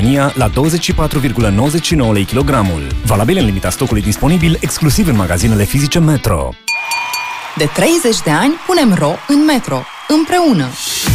România la 24,99 lei kilogramul. Valabil în limita stocului disponibil, exclusiv în magazinele fizice Metro. De 30 de ani punem RO în Metro. Împreună!